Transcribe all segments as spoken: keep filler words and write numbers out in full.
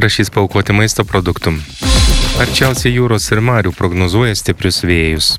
prašys paaukoti maisto produktų. Arčiausiai jūros ir marių prognozuoja stiprius vėjus.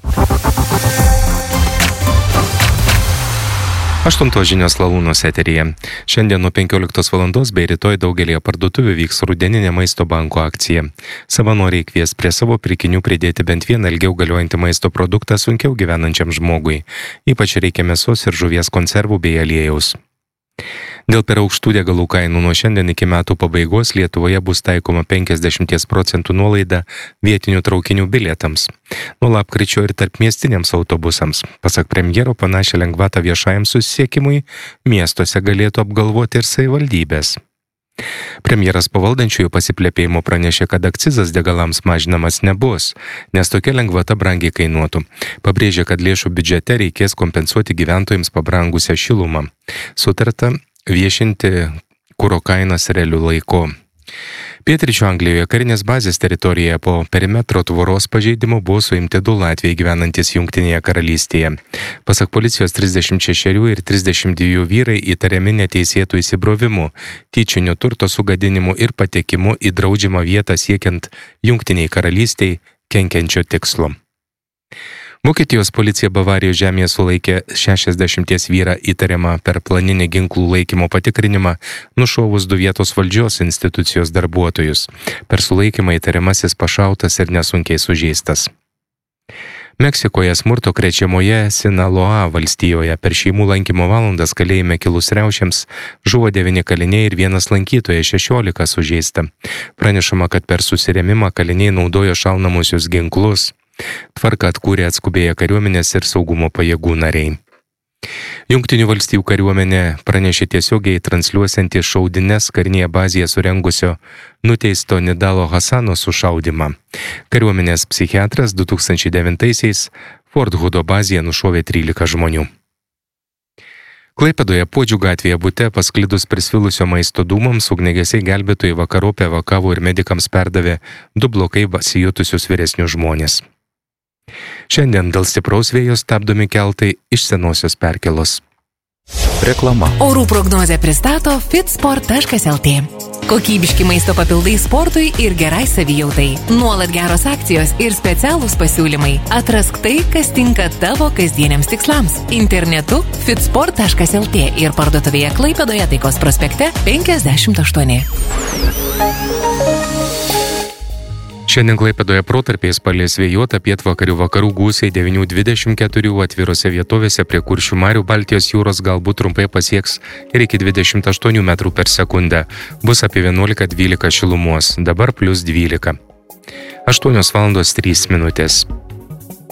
Aštuntos žinios Lalūnos eteryje. Šiandien nuo penkioliktos valandos bei rytoj daugelėje parduotuvių vyks rudeninė maisto banko akcija. Savanoriai kvies prie savo pirkinių pridėti bent vieną ilgiau galiojantį maisto produktą sunkiau gyvenančiam žmogui. Ypač reikia mėsos ir žuvies konservų bei aliejaus. Dėl per aukštų degalų kainų nuo šiandien iki metų pabaigos Lietuvoje bus taikoma penkiasdešimt procentų nuolaida vietinių traukinių bilietams. Nuo lapkričio ir tarpmiestiniams autobusams. Pasak premjero, panašią lengvatą viešajam susisiekimui miestuose galėtų apgalvoti ir savivaldybės. Premjeras po valdančiųjų pasiplepėjimo pranešė, kad akcizas degalams mažinamas nebus, nes tokia lengvata brangiai kainuotų. Pabrėžė, kad lėšų biudžete reikės kompensuoti gyventojams pabrangusią šilumą. Sutarta viešinti kuro kainas realiu laiku. Pietryčių Anglijoje karinės bazės teritorijoje po perimetro tvoros pažeidimo buvo suimti du latviai gyvenantis Jungtinėje karalystėje. Pasak policijos trisdešimt šešerių ir trisdešimt dviejų vyrai įtariami neteisėtų įsibrovimu, tyčiniu turto sugadinimu ir patekimu į draudžiamą vietą siekiant Jungtinei karalystei kenkiančio tikslo. Vokietijos policija Bavarijos žemėje sulaikė šešiasdešimties vyrą įtariamą per planinį ginklų laikymo patikrinimą, nušovus du vietos valdžios institucijos darbuotojus. Per sulaikymą įtariamasis pašautas ir nesunkiai sužeistas. Meksikoje smurto krečiamoje Sinaloa valstijoje per šeimų lankymo valandas kalėjime kilus riaušėms žuvo devyni kaliniai ir vienas lankytojas, šešiolika sužeista. Pranešama, kad per susirėmimą kaliniai naudojo šaunamuosius ginklus. Tvarką atkūrė atskubėję kariuomenės ir saugumo pajėgų nariai. Jungtinių valstijų kariuomenė pranešė tiesiogiai transliuosianti šaudines karinėje bazėje surengusio nuteisto Nidalo Hasano sušaudymą. Kariuomenės psichiatras du tūkstančiai devintaisiais Fort Hoodo bazėje nušovė trylika žmonių. Klaipėdoje Puodžių gatvėje bute pasklidus prisvilusio maisto dūmams ugniagesiai gelbėtojai vakarop evakavo ir medikams perdavė du blokai pasijutusius vyresnius žmonės. Šiandien dėl stipraus vėjo stabdomi keltai iš Senosios Perkėlos. Reklama. Orų prognozę pristato fitsport taškas lt. Kokybiški maisto papildai sportui ir gerai savijautai. Nuolat geros akcijos ir specialūs pasiūlymai. Atrask tai, kas tinka tavo kasdieniams tikslams. Internetu fitsport taškas lt ir parduotuvėje Klaipėdoje Taikos prospekte penkiasdešimt aštuoni. Šiandien Klaipėdoje protarpiais palies vėjuota, pietvakarių vakarų gūsiai devyni dvidešimt keturi, atvirose vietovėse prie Kuršių marių Baltijos jūros galbūt trumpai pasieks ir iki dvidešimt aštuonių metrų per sekundę. Bus apie vienuolika dvylika šilumos, dabar plius dvylika. aštuonios valandos trys minutės.